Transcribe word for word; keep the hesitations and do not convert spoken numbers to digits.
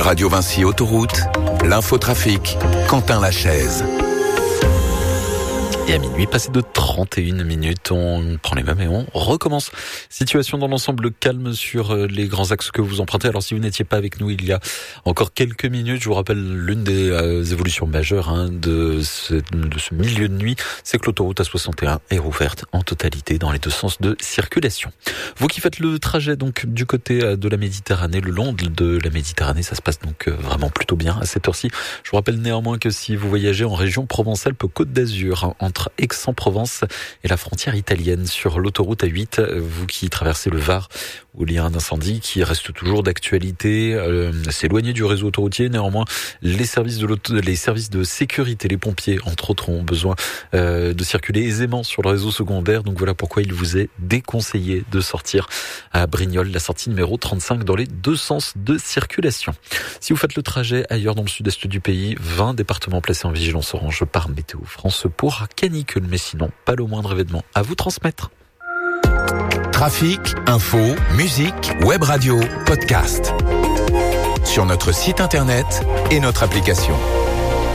Radio Vinci Autoroute, l'infotrafic, Quentin Lachaise. Et à minuit, passé de trente et une minutes, on prend les mêmes et on recommence. Situation dans l'ensemble calme sur les grands axes que vous empruntez. Alors si vous n'étiez pas avec nous il y a encore quelques minutes, je vous rappelle l'une des euh, évolutions majeures hein, de, ce, de ce milieu de nuit, c'est que l'autoroute A soixante et un est rouverte en totalité dans les deux sens de circulation. Vous qui faites le trajet donc du côté de la Méditerranée, le long de la Méditerranée, ça se passe donc vraiment plutôt bien à cette heure-ci. Je vous rappelle néanmoins que si vous voyagez en région Provence-Alpes-Côte d'Azur, hein, entre Aix-en-Provence et la frontière italienne sur l'autoroute A huit, vous qui traversez le Var où il y a un incendie qui reste toujours d'actualité, euh, s'éloigner du réseau autoroutier. Néanmoins, les services de l'auto, les services de sécurité, les pompiers entre autres ont besoin euh, de circuler aisément sur le réseau secondaire. Donc voilà pourquoi il vous est déconseillé de sortir à Brignoles, la sortie numéro trente-cinq dans les deux sens de circulation. Si vous faites le trajet ailleurs dans le sud-est du pays, vingt départements placés en vigilance orange par Météo France pour canicule, mais sinon pas le moindre événement à vous transmettre. Trafic, info, musique, web radio, podcast. Sur notre site internet et notre application.